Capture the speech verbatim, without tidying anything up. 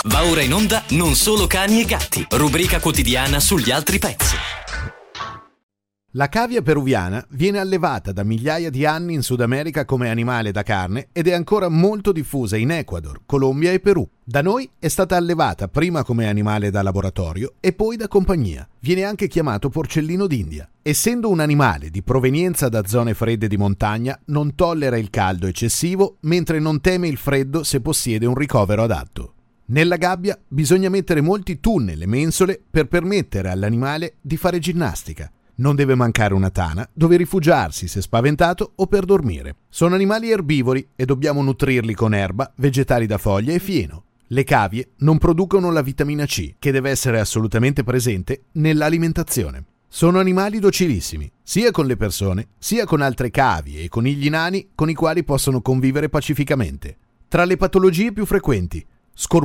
Va ora in onda Non solo cani e gatti, rubrica quotidiana sugli altri pezzi. La cavia peruviana viene allevata da migliaia di anni in Sud America come animale da carne ed è ancora molto diffusa in Ecuador, Colombia e Perù. Da noi è stata allevata prima come animale da laboratorio e poi da compagnia. Viene anche chiamato porcellino d'India. Essendo un animale di provenienza da zone fredde di montagna, non tollera il caldo eccessivo, mentre non teme il freddo se possiede un ricovero adatto. Nella gabbia bisogna mettere molti tunnel e mensole per permettere all'animale di fare ginnastica. Non deve mancare una tana dove rifugiarsi se spaventato o per dormire. Sono animali erbivori e dobbiamo nutrirli con erba, vegetali da foglia e fieno. Le cavie non producono la vitamina C, che deve essere assolutamente presente nell'alimentazione. Sono animali docilissimi, sia con le persone, sia con altre cavie e conigli nani con i quali possono convivere pacificamente. Tra le patologie più frequenti: scorbuto